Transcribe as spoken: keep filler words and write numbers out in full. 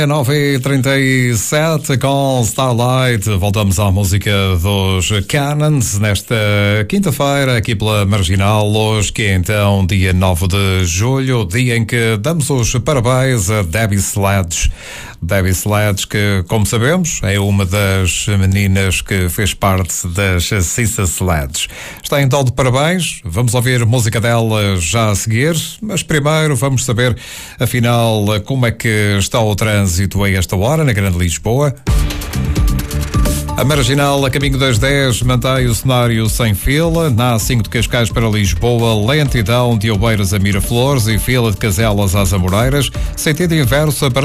nove e trinta e sete com Starlight. Voltamos à música dos Cannons nesta quinta-feira, aqui pela Marginal. Hoje, que é então dia nove de julho, dia em que damos os parabéns a Debbie Sledge. Debbie Sledge, que, como sabemos, é uma das meninas que fez parte das Sister Sledge. Está então de parabéns. Vamos ouvir música dela já a seguir, mas primeiro vamos saber, afinal, como é que está o trânsito a esta hora na Grande Lisboa. A Marginal, a caminho das dez, mantém o cenário sem fila. Na A cinco de Cascais para Lisboa, lentidão de Oeiras a Miraflores e fila de Caselas às Amoreiras. Sentido inverso para